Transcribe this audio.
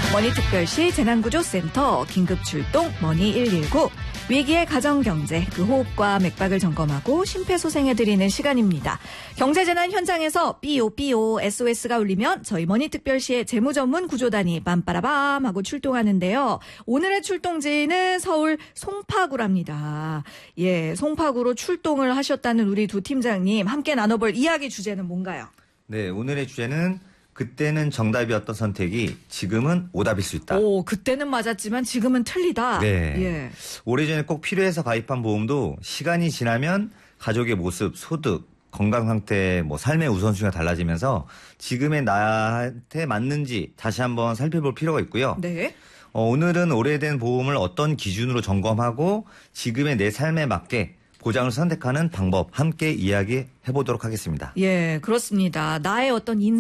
머니특별시 재난구조센터 긴급출동 머니119 위기의 가정경제 그 호흡과 맥박을 점검하고 심폐소생해드리는 시간입니다. 경제재난 현장에서 삐요 SOS가 울리면 저희 머니특별시의 재무전문 구조단이 빰빠라밤 하고 출동하는데요. 오늘의 출동지는 서울 송파구랍니다. 예, 송파구로 출동을 하셨다는 우리 두 팀장님 함께 나눠볼 이야기 주제는 뭔가요? 네, 오늘의 주제는 그때는 정답이었던 선택이 지금은 오답일 수 있다. 오, 그때는 맞았지만 지금은 틀리다. 네. 예. 오래전에 꼭 필요해서 가입한 보험도 시간이 지나면 가족의 모습, 소득, 건강 상태, 삶의 우선순위가 달라지면서 지금의 나한테 맞는지 다시 한번 살펴볼 필요가 있고요. 네. 오늘은 오래된 보험을 어떤 기준으로 점검하고 지금의 내 삶에 맞게 보장을 선택하는 방법 함께 이야기해 보도록 하겠습니다. 예, 그렇습니다. 나의 어떤